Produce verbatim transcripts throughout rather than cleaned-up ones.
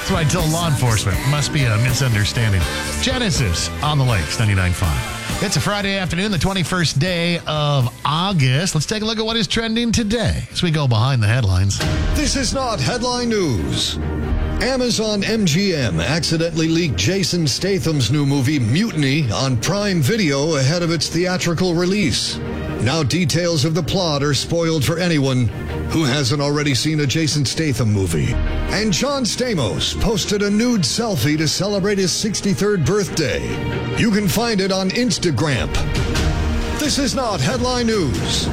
That's what I tell law enforcement. Must be a misunderstanding. Genesis on the Lakes, ninety-nine point five. It's a Friday afternoon, the twenty-first day of August. Let's take a look at what is trending today as we go behind the headlines. This is not headline news. Amazon M G M accidentally leaked Jason Statham's new movie Mutiny on Prime Video ahead of its theatrical release. Now details of the plot are spoiled for anyone who hasn't already seen a Jason Statham movie. And John Stamos posted a nude selfie to celebrate his sixty-third birthday. You can find it on Instagram. This is not headline news.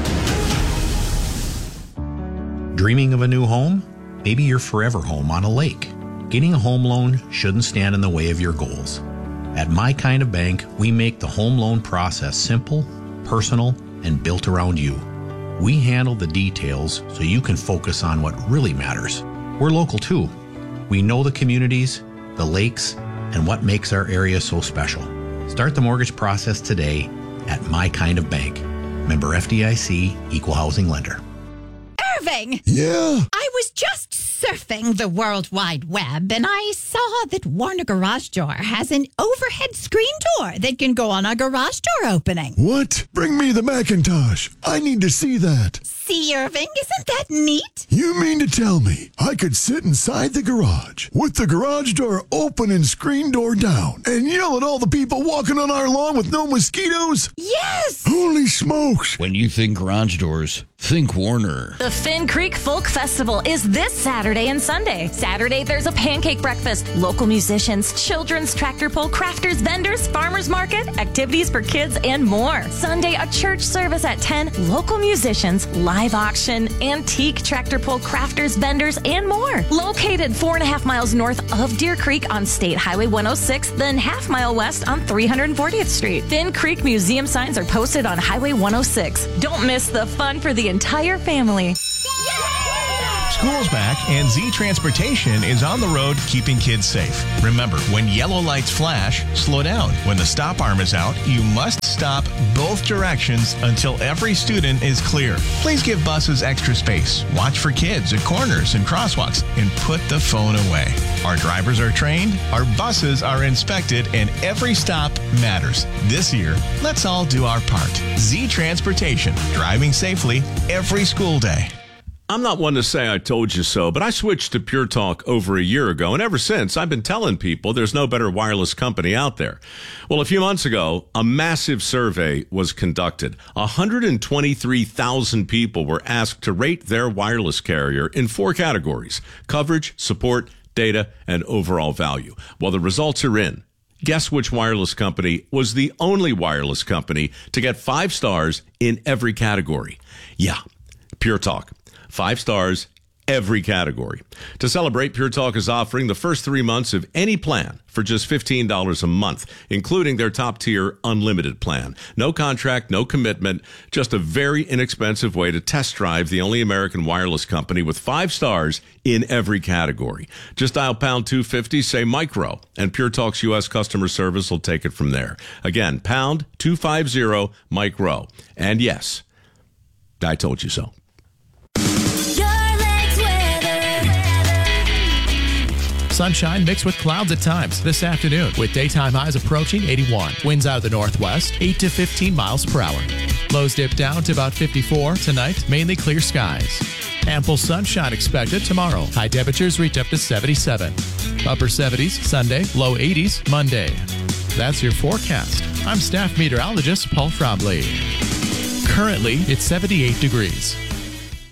Dreaming of a new home? Maybe your forever home on a lake. Getting a home loan shouldn't stand in the way of your goals. At My Kind of Bank, we make the home loan process simple, personal, and built around you. We handle the details so you can focus on what really matters. We're local too. We know the communities, the lakes, and what makes our area so special. Start the mortgage process today at My Kind of Bank. Member F D I C, Equal Housing Lender. Irving! Yeah? I was just surfing the World Wide Web, and I saw that Warner Garage Door has an overhead screen door that can go on a garage door opening. What? Bring me the Macintosh. I need to see that. See, Irving, isn't that neat? You mean to tell me I could sit inside the garage with the garage door open and screen door down and yell at all the people walking on our lawn with no mosquitoes? Yes! Holy smokes. When you think garage doors, think Warner. The Finn Creek Folk Festival is this Saturday and Sunday. Saturday, there's a pancake breakfast, local musicians, children's tractor pull, crafters, vendors, farmers market, activities for kids, and more. Sunday, a church service at ten, local musicians, live auction, antique tractor pull, crafters, vendors, and more. Located four and a half miles north of Deer Creek on State Highway one oh six, then half mile west on three hundred fortieth Street. Finn Creek Museum signs are posted on Highway one oh six. Don't miss the fun for the entire family. School's back, and Z Transportation is on the road keeping kids safe. Remember, when yellow lights flash, slow down. When the stop arm is out, you must stop both directions until every student is clear. Please give buses extra space. Watch for kids at corners and crosswalks, and put the phone away. Our drivers are trained, our buses are inspected, and every stop matters. This year, let's all do our part. Z Transportation, driving safely every school day. I'm not one to say I told you so, but I switched to Pure Talk over a year ago, and ever since, I've been telling people there's no better wireless company out there. Well, a few months ago, a massive survey was conducted. one hundred twenty-three thousand people were asked to rate their wireless carrier in four categories: coverage, support, data, and overall value. Well, the results are in. Guess which wireless company was the only wireless company to get five stars in every category? Yeah, Pure Talk. Five stars, every category. To celebrate, Pure Talk is offering the first three months of any plan for just fifteen dollars a month, including their top-tier unlimited plan. No contract, no commitment, just a very inexpensive way to test drive the only American wireless company with five stars in every category. Just dial pound two fifty, say micro, and Pure Talk's U S customer service will take it from there. Again, pound two fifty, micro. And yes, I told you so. Sunshine mixed with clouds at times this afternoon, with daytime highs approaching eighty-one. Winds out of the northwest, eight to fifteen miles per hour. Lows dip down to about fifty-four. Tonight, mainly clear skies. Ample sunshine expected tomorrow. High temperatures reach up to seventy-seven. Upper seventies Sunday, low eighties Monday. That's your forecast. I'm staff meteorologist Paul Fromley. Currently, it's seventy-eight degrees.